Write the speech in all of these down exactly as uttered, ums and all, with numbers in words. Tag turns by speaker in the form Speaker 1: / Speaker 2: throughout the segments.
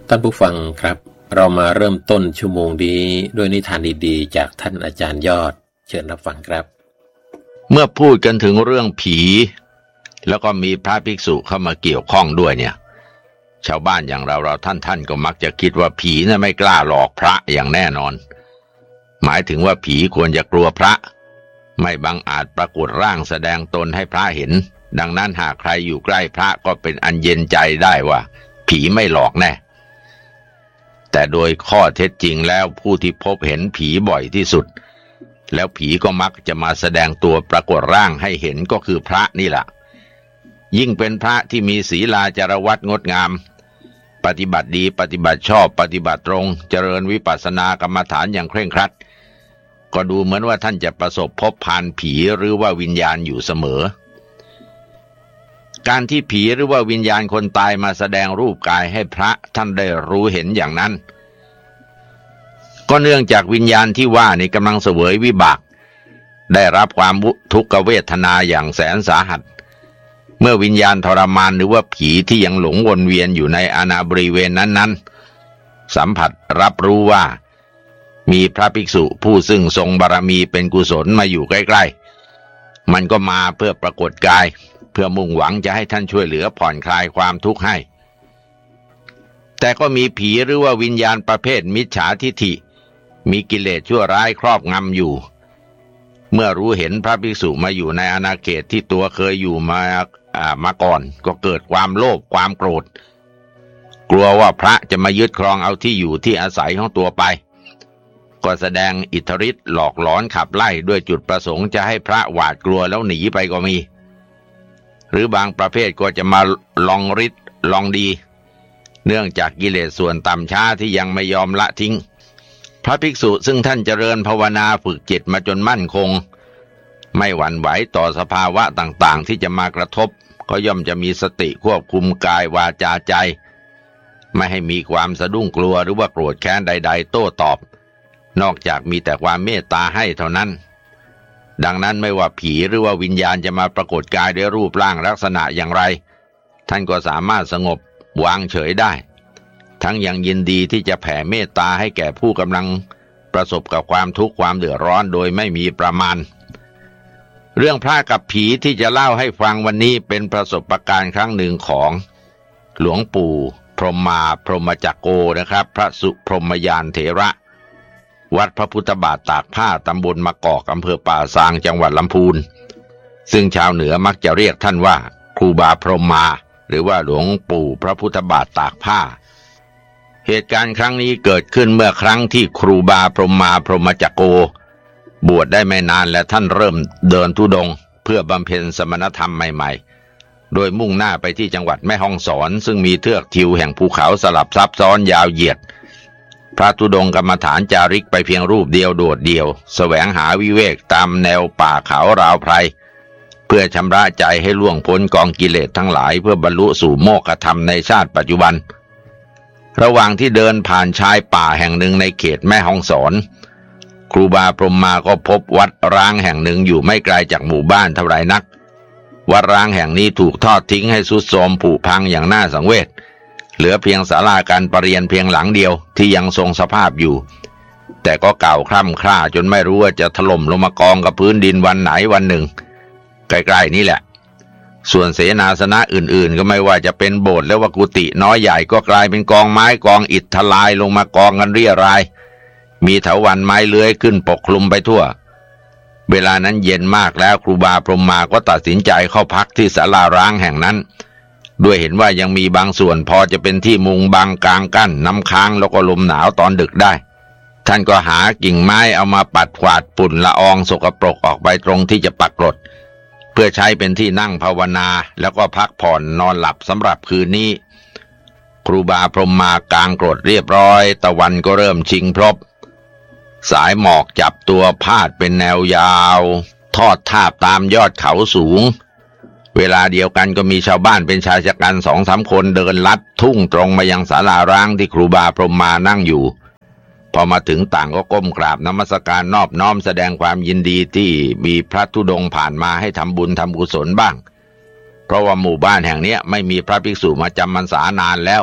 Speaker 1: ท่านผู้ฟังครับเรามาเริ่มต้นชั่วโมงนี้ด้วยนิทานดีๆจากท่านอาจารย์ยอดเชิญรับฟังครับ
Speaker 2: เมื่อพูดกันถึงเรื่องผีแล้วก็มีพระภิกษุเข้ามาเกี่ยวข้องด้วยเนี่ยชาวบ้านอย่างเราเราท่านท่านก็มักจะคิดว่าผีน่ะไม่กล้าหลอกพระอย่างแน่นอนหมายถึงว่าผีควรจะกลัวพระไม่บังอาจปรากฏร่างแสดงตนให้พระเห็นดังนั้นหากใครอยู่ใกล้พระก็เป็นอันเย็นใจได้ว่าผีไม่หลอกแน่แต่โดยข้อเท็จจริงแล้วผู้ที่พบเห็นผีบ่อยที่สุดแล้วผีก็มักจะมาแสดงตัวปรากฏร่างให้เห็นก็คือพระนี่แหละยิ่งเป็นพระที่มีศีลาจารวัตรงดงามปฏิบัติดีปฏิบัติชอบปฏิบัติตรงเจริญวิปัสสนากรรมฐานอย่างเคร่งครัดก็ดูเหมือนว่าท่านจะประสบพบผ่านผีหรือว่าวิญญาณอยู่เสมอการที่ผีหรือว่าวิญญาณคนตายมาแสดงรูปกายให้พระท่านได้รู้เห็นอย่างนั้นก็เนื่องจากวิญญาณที่ว่านี่กำลังเสวยวิบากได้รับความทุกขเวทนาอย่างแสนสาหัสเมื่อวิญญาณทรมานหรือว่าผีที่ยังหลงวนเวียนอยู่ในอาณาบริเวณนั้นๆสัมผัสรับรู้ว่ามีพระภิกษุผู้ซึ่งทรงบารมีเป็นกุศลมาอยู่ใกล้ๆมันก็มาเพื่อปรากฏกายเพื่อมุ่งหวังจะให้ท่านช่วยเหลือผ่อนคลายความทุกข์ให้แต่ก็มีผีหรือว่าวิญญาณประเภทมิจฉาทิฐิมีกิเลสชั่วร้ายครอบงำอยู่เมื่อรู้เห็นพระภิกษุมาอยู่ในอาณาเขตที่ตัวเคยอยู่มาอ่ามาก่อนก็เกิดความโลภความโกรธกลัวว่าพระจะมายึดครองเอาที่อยู่ที่อาศัยของตัวไปก็แสดงอิทธิฤทธิ์หลอกหลอนขับไล่ด้วยจุดประสงค์จะให้พระหวาดกลัวแล้วหนีไปก็มีหรือบางประเภทก็จะมาลองฤทธิ์ลองดีเนื่องจากกิเลสส่วนต่ำช้าที่ยังไม่ยอมละทิ้งพระภิกษุซึ่งท่านเจริญภาวนาฝึกจิตมาจนมั่นคงไม่หวั่นไหวต่อสภาวะต่างๆที่จะมากระทบก็ย่อมจะมีสติควบคุมกายวาจาใจไม่ให้มีความสะดุ้งกลัวหรือว่าโกรธแค้นใดๆโต้ตอบนอกจากมีแต่ความเมตตาให้เท่านั้นดังนั้นไม่ว่าผีหรือว่าวิญญาณจะมาปรากฏกายด้วยรูปร่างลักษณะอย่างไรท่านก็สามารถสงบวางเฉยได้ทั้งยังยินดีที่จะแผ่เมตตาให้แก่ผู้กำลังประสบกับความทุกข์ความเดือดร้อนโดยไม่มีประมาณเรื่องพระกับผีที่จะเล่าให้ฟังวันนี้เป็นประสบการณ์ครั้งหนึ่งของหลวงปู่พรหมมาพรหมจักโกนะครับพระสุพรหมยานเถระวัดพระพุทธบาทตากผ้าตำบลมะกอกอำเภอป่าซางจังหวัดลำพูนซึ่งชาวเหนือมักจะเรียกท่านว่าครูบาพรหมมาหรือว่าหลวงปู่พระพุทธบาทตากผ้าเหตุการณ์ครั้งนี้เกิดขึ้นเมื่อครั้งที่ครูบาพรหมมาพรหมจักโกบวชได้ไม่นานและท่านเริ่มเดินธุดงค์เพื่อบำเพ็ญสมณธรรมใหม่ๆโดยมุ่งหน้าไปที่จังหวัดแม่ฮ่องสอนซึ่งมีเทือกทิวแห่งภูเขาสลับซับซ้อนยาวเหยียดพระธุดงค์กรรมฐานจาริกไปเพียงรูปเดียวโดดเดี่ยวแสวงหาวิเวกตามแนวป่าเขาราวไพรเพื่อชำระใจให้ล่วงพ้นกองกิเลสทั้งหลายเพื่อบรรลุสู่โมกขธรรมในชาติปัจจุบันระหว่างที่เดินผ่านชายป่าแห่งหนึ่งในเขตแม่ฮ่องสอนครูบาพรหมมาก็พบวัดร้างแห่งหนึ่งอยู่ไม่ไกลจากหมู่บ้านเท่าไรนักวัดร้างแห่งนี้ถูกทอดทิ้งให้ทรุดโทรมผุพังอย่างน่าสังเวชเหลือเพียงศาลาการประเรียนเพียงหลังเดียวที่ยังทรงสภาพอยู่แต่ก็เก่าคร่ำคร่าจนไม่รู้ว่าจะถล่มลงมากองกับพื้นดินวันไหนวันหนึ่งใกล้ๆนี่แหละส่วนเสนาสนะอื่นๆก็ไม่ว่าจะเป็นโบสถ์และว่ากุฏิน้อยใหญ่ก็กลายเป็นกองไม้กองอิฐทลายลงมากองกันเรี่ยรายมีเถาวัลย์ไม้เลื้อยขึ้นปกคลุมไปทั่วเวลานั้นเย็นมากแล้วครูบาพรหมมาก็ตัดสินใจเข้าพักที่ศาลาร้างแห่งนั้นด้วยเห็นว่ายังมีบางส่วนพอจะเป็นที่มุงบังกลางกั้นน้ำค้างแล้วก็ลมหนาวตอนดึกได้ท่านก็หากิ่งไม้เอามาปัดกวาดฝุ่นละอองสกปรกออกไปตรงที่จะปักกรดเพื่อใช้เป็นที่นั่งภาวนาแล้วก็พักผ่อนนอนหลับสำหรับคืนนี้ครูบาพรหมมากางกรดเรียบร้อยตะวันก็เริ่มชิงพรบสายหมอกจับตัวพาดเป็นแนวยาวทอดทาบตามยอดเขาสูงเวลาเดียวกันก็มีชาวบ้านเป็นชายชะกันสองสามคนเดินลัดทุ่งตรงมายังศาลาร้างที่ครูบาพรหมมานั่งอยู่พอมาถึงต่างก็ก้มกราบนมัสการนอบน้อมแสดงความยินดีที่มีพระธุดงค์ผ่านมาให้ทำบุญทำกุศลบ้างเพราะว่าหมู่บ้านแห่งนี้ไม่มีพระภิกษุมาจำพรรษานานแล้ว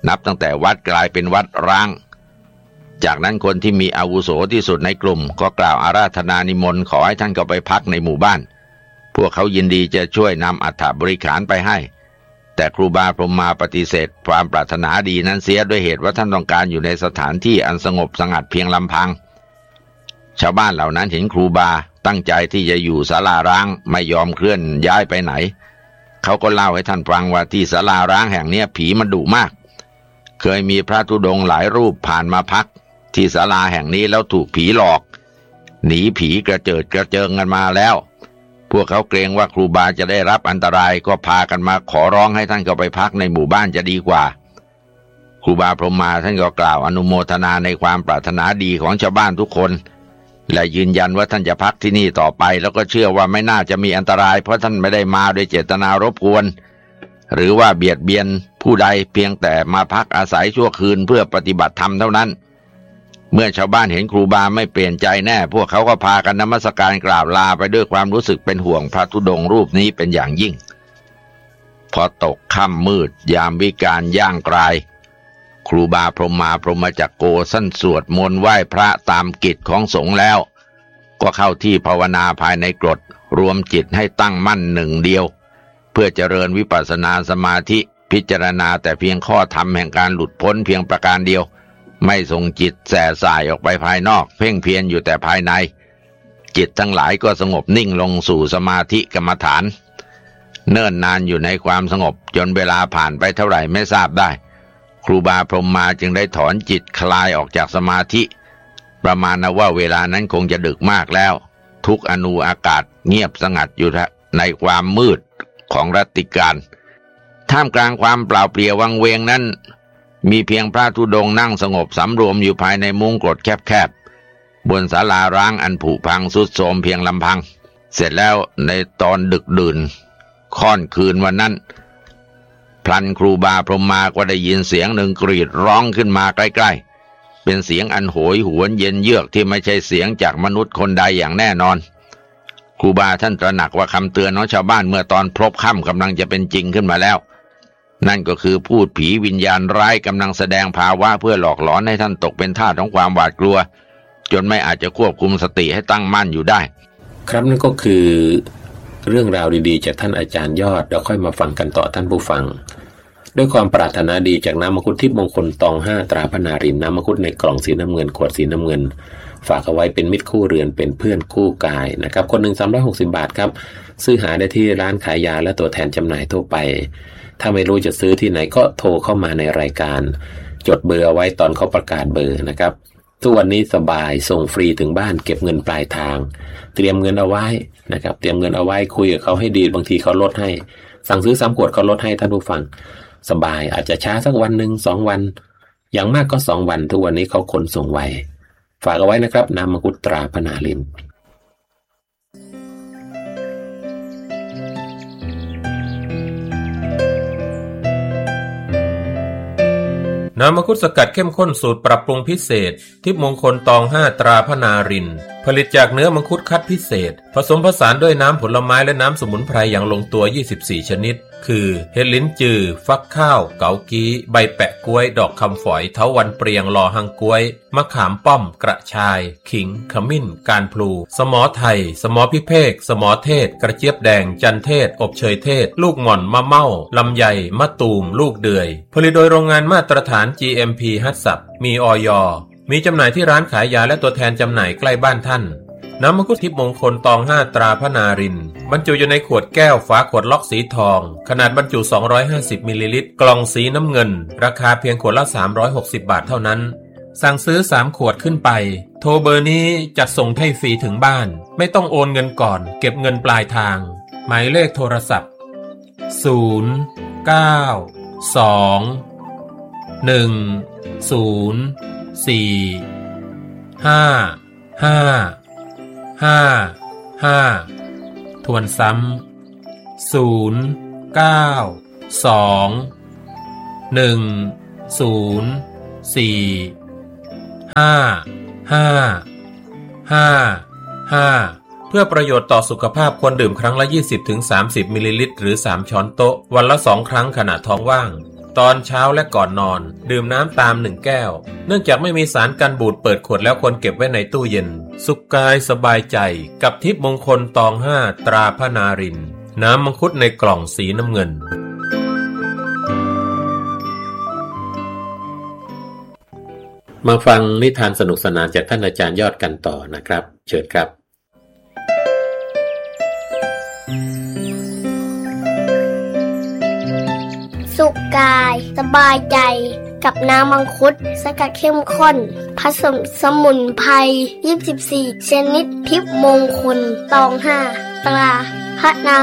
Speaker 2: นับตั้งแต่วัดกลายเป็นวัดร้างจากนั้นคนที่มีอาวุโสที่สุดในกลุ่มก็กล่าวอาราธนานิมนต์ขอให้ท่านเข้าไปพักในหมู่บ้านพวกเขายินดีจะช่วยนำอัฐบริขารไปให้แต่ครูบาพรหมมาปฏิเสธความปรารถนาดีนั้นเสียด้วยเหตุว่าท่านต้องการอยู่ในสถานที่อันสงบสงัดเพียงลำพังชาวบ้านเหล่านั้นเห็นครูบาตั้งใจที่จะอยู่ศาลาร้างไม่ยอมเคลื่อนย้ายไปไหนเขาก็เล่าให้ท่านฟังว่าที่ศาลาร้างแห่งนี้ผีมันดุมากเคยมีพระธุดงค์หลายรูปผ่านมาพักที่ศาลาแห่งนี้แล้วถูกผีหลอกหนีผีกระเจิดกระเจิงกันมาแล้วพวกเขาเกรงว่าครูบาจะได้รับอันตรายก็พากันมาขอร้องให้ท่านเข้าไปพักในหมู่บ้านจะดีกว่าครูบาพรหมมาท่านก็กล่าวอนุโมทนาในความปรารถนาดีของชาวบ้านทุกคนและยืนยันว่าท่านจะพักที่นี่ต่อไปแล้วก็เชื่อว่าไม่น่าจะมีอันตรายเพราะท่านไม่ได้มาโดยเจตนารบกวนหรือว่าเบียดเบียนผู้ใดเพียงแต่มาพักอาศัยชั่วคืนเพื่อปฏิบัติธรรมเท่านั้นเมื่อชาวบ้านเห็นครูบาไม่เปลี่ยนใจแน่พวกเขาก็พากันนมัสการกราบลาไปด้วยความรู้สึกเป็นห่วงพระธุดงค์รูปนี้เป็นอย่างยิ่งพอตกค่ำมืดยามวิกาลย่างกลายครูบาพรหมมาพรหมจักโกสั้นสวดมนต์ไหว้พระตามกิจของสงฆ์แล้วก็เข้าที่ภาวนาภายในกรดรวมจิตให้ตั้งมั่นหนึ่งเดียวเพื่อเจริญวิปัสสนาสมาธิพิจารณาแต่เพียงข้อธรรมแห่งการหลุดพ้นเพียงประการเดียวไม่ส่งจิตแส่สายออกไปภายนอกเพ่งเพียรอยู่แต่ภายในจิตทั้งหลายก็สงบนิ่งลงสู่สมาธิกรรมฐานเนิ่นนานอยู่ในความสงบจนเวลาผ่านไปเท่าไหร่ไม่ทราบได้ครูบาพรหมมาจึงได้ถอนจิตคลายออกจากสมาธิประมาณนะว่าเวลานั้นคงจะดึกมากแล้วทุกอนูอากาศเงียบสงัดอยู่ในความมืดของรัตติการท่ามกลางความเปล่าเปลี่ยววังเวงนั้นมีเพียงพระธุดงค์นั่งสงบสำรวมอยู่ภายในมุ้งกรดแคบๆบนศาลาร้างอันผุพังทรุดโทรมเพียงลำพังเสร็จแล้วในตอนดึกดื่นค่อนคืนวันนั้นพลันครูบาพรหมมาก็ได้ยินเสียงหนึ่งกรีดร้องขึ้นมาใกล้ๆเป็นเสียงอันโหยหวนเย็นเยือกที่ไม่ใช่เสียงจากมนุษย์คนใดอย่างแน่นอนครูบาท่านตระหนักว่าคำเตือนของชาวบ้านเมื่อตอนพลบค่ำกำลังจะเป็นจริงขึ้นมาแล้วนั่นก็คือพูดผีวิญญาณร้ายกำลังแสดงภาวะเพื่อหลอกหลอนให้ท่านตกเป็นทาสของความหวาดกลัวจนไม่อาจจะควบคุมสติให้ตั้งมั่นอยู่ได้
Speaker 1: ครับนั่นก็คือเรื่องราวดีๆจากท่านอาจารย์ยอดเราค่อยมาฟังกันต่อท่านผู้ฟังด้วยความปรารถนาดีจากน้ำมังคุดทิพย์มงคลตองห้าตราพนารินน้ำมังคุดในกล่องสีน้ำเงินขวดสีน้ำเงินฝากเอาไว้เป็นมิตรคู่เรือนเป็นเพื่อนคู่กายนะครับคนหนึ่งสามร้อยหกสิบบาทครับซื้อหาได้ที่ร้านขายยาและตัวแทนจำหน่ายทั่วไปถ้าไม่รู้จะซื้อที่ไหนก็โทรเข้ามาในรายการจดเบอร์เอาไว้ตอนเขาประกาศเบอร์นะครับทุกวันนี้สบายส่งฟรีถึงบ้านเก็บเงินปลายทางเตรียมเงินเอาไว้นะครับเตรียมเงินเอาไว้คุยกับเขาให้ดีบางทีเขาลดให้สั่งซื้อสามขวดเขาลดให้ท่านผู้ฟังสบายอาจจะช้าสักวันหนึ่งสองวันอย่างมากก็สองวันทุกวันนี้เขาขนส่งไวฝากเอาไว้นะครับน้ำมังคุดตราพนาริน
Speaker 3: น้ำมังคุดสกัดเข้มข้นสูตรปรับปรุงพิเศษทิพย์มงคลตองห้าตราพนารินผลิตจากเนื้อมังคุดคัดพิเศษผสมผสานด้วยน้ำผลไม้และน้ำสมุนไพรอย่างลงตัวยี่สิบสี่ชนิดคือเห็ดลิ้นจือฟักข้าวเกากี้ใบแปะกล้วยดอกคำฝอยเถาวัลย์เปรียงลอหังกล้วยมะขามป้อมกระชายขิงขมิ้นการพลูสมอไทยสมอพิเภกสมอเทศกระเจี๊ยบแดงจันเทศอบเชยเทศลูกหม่อนมะเม่าลำไยมะตูมลูกเดือยผลิตโดยโรงงานมาตรฐาน จี เอ็ม พี ฮัตสับมีอย.มีจำหน่ายที่ร้านขายยาและตัวแทนจำหน่ายใกล้บ้านท่านน้ำมังคุดทิพย์มงคลตองห้าตราพนารินบรรจุอยู่ในขวดแก้วฝาขวดล็อกสีทองขนาดบรรจุสองร้อยห้าสิบมิลลิลิตรกล่องสีน้ำเงินราคาเพียงขวดละสามร้อยหกสิบบาทเท่านั้นสั่งซื้อสามขวดขึ้นไปโทรเบอร์นี้จัดส่งให้ฟรีถึงบ้านไม่ต้องโอนเงินก่อนเก็บเงินปลายทางหมายเลขโทรศัพท์ศูนย์ เก้า สอง หนึ่ง ศูนย์ สี่ ห้า ห้าห้า ห้าทวนซ้ำศูนย์ เก้า สอง หนึ่ง ศูนย์ สี่ ห้า ห้า ห้า ห้าเพื่อประโยชน์ต่อสุขภาพควรดื่มครั้งละ ยี่สิบถึงสามสิบ มิลลิลิตรหรือสามช้อนโต๊ะวันละสองครั้งขณะท้องว่างตอนเช้าและก่อนนอนดื่มน้ำตามหนึ่งแก้วเนื่องจากไม่มีสารกันบูดเปิดขวดแล้วควรเก็บไว้ในตู้เย็นสุขกายสบายใจกับทิพย์มงคลตองห้าตราพระนารินทร์น้ำมังคุดในกล่องสีน้ำเงิน
Speaker 1: มาฟังนิทานสนุกสนานจากท่านอาจารย์ยอดกันต่อนะครับเชิญครับ
Speaker 4: สุขกายสบายใจกับน้ำมังคุดสกัดเข้มข้นผสมสมุนไพรยี่สิบสี่ชนิดทิพย์มงคลตองห้าตราพระนา